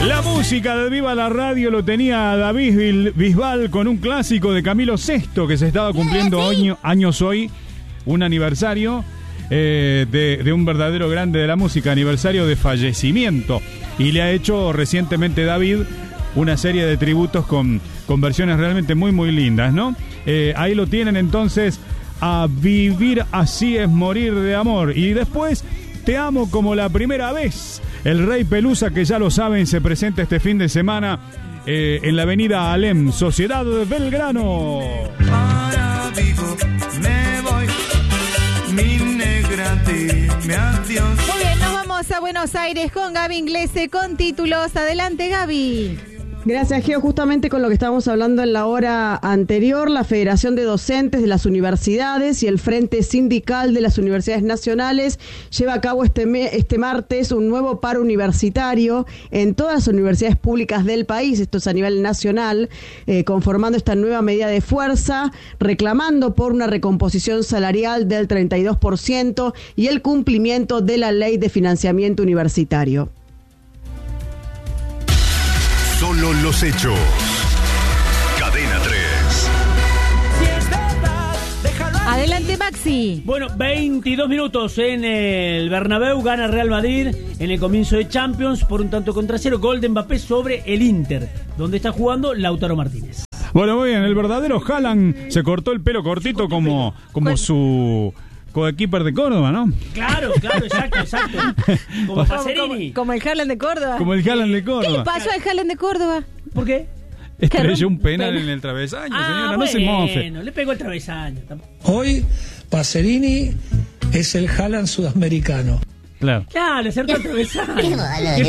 La música de Viva la Radio lo tenía David Bisbal con un clásico de Camilo VI que se estaba cumpliendo años hoy, un aniversario de un verdadero grande de la música, aniversario de fallecimiento, y le ha hecho recientemente David una serie de tributos con versiones realmente muy muy lindas, ¿no? Ahí lo tienen entonces, A vivir así es morir de amor, y después Te amo como la primera vez. El Rey Pelusa, que ya lo saben, se presenta este fin de semana en la avenida Alem, Sociedad de Belgrano. Ahora vivo, me voy, mi negra, dime adiós. Muy bien, nos vamos a Buenos Aires con Gaby Inglese con títulos. Adelante, Gaby. Gracias, Geo. Justamente con lo que estábamos hablando en la hora anterior, la Federación de Docentes de las Universidades y el Frente Sindical de las Universidades Nacionales lleva a cabo este martes un nuevo paro universitario en todas las universidades públicas del país, esto es a nivel nacional, conformando esta nueva medida de fuerza, reclamando por una recomposición salarial del 32% y el cumplimiento de la ley de financiamiento universitario. Solo los hechos. Cadena 3. Adelante, Maxi. Bueno, 22 minutos en el Bernabéu, gana Real Madrid en el comienzo de Champions por un tanto contra cero, gol de Mbappé sobre el Inter, donde está jugando Lautaro Martínez. Bueno, muy bien, el verdadero Haaland se cortó el pelo cortito como su coequiper de Córdoba, ¿no? Claro, exacto. Como Pacerini. Como el Haaland de Córdoba. Como el Haaland de Córdoba. ¿Qué le pasó al Haaland de Córdoba? ¿Por qué? Estrelló un penal en el travesaño, señora, no se mofe. Bueno, le pegó el travesaño. Hoy Pacerini es el Haaland sudamericano. Claro, acertó el travesaño.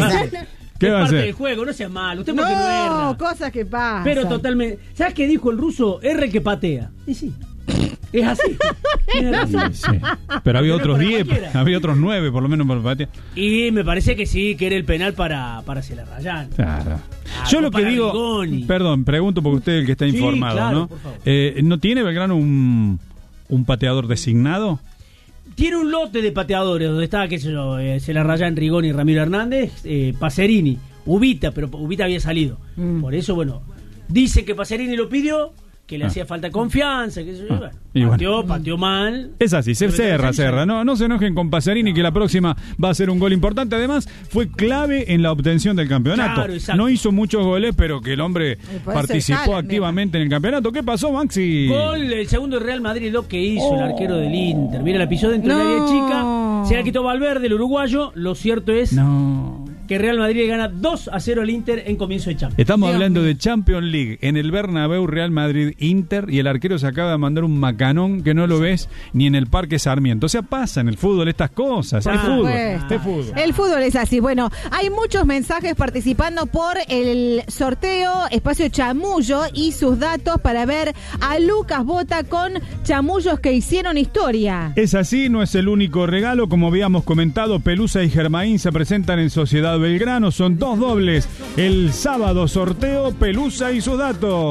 ¿Qué va a parte hacer? del juego, no sea malo. Usted porque no erra. No, cosas que pasan. Pero totalmente. ¿Sabes qué dijo el ruso? R que patea. Y sí. Es así. Tiene razón. Sí. Pero había otros 10, había otros 9 por lo menos por patear. Y me parece que sí, que era el penal para Celarrayán. Claro. Yo lo que digo, Rigoni. perdón, pregunto porque usted es el que está informado, claro, ¿no? por favor. ¿No tiene Belgrano un pateador designado? Tiene un lote de pateadores donde está, qué sé yo, Celarrayán, Rigoni, Ramiro Hernández, Pacerini, Ubita, pero Ubita había salido. Por eso, bueno, dice que Pacerini lo pidió, que le hacía falta confianza, que pateó mal. Es así, cerra. No se enojen con Pacerini, que la próxima va a ser un gol importante. Además, fue clave en la obtención del campeonato. Claro, no hizo muchos goles, pero que el hombre participó activamente en el campeonato. ¿Qué pasó, Maxi? Gol, el segundo de Real Madrid, lo que hizo el arquero del Inter. Mira, la pisó dentro del área chica. Se la quitó Valverde, el uruguayo. Lo cierto es que Real Madrid gana 2-0 al Inter en comienzo de Champions. Estamos hablando de Champions League en el Bernabéu, Real Madrid-Inter, y el arquero se acaba de mandar un macanón que no lo ves ni en el Parque Sarmiento. O sea, pasa en el fútbol estas cosas. El fútbol. El fútbol es así. Bueno, hay muchos mensajes participando por el sorteo Espacio Chamullo y sus datos para ver a Lucas Bota con chamullos que hicieron historia. Es así, no es el único regalo. Como habíamos comentado, Pelusa y Germain se presentan en Sociedad Belgrano. Son 2 dobles. El sábado sorteo Pelusa y sus datos.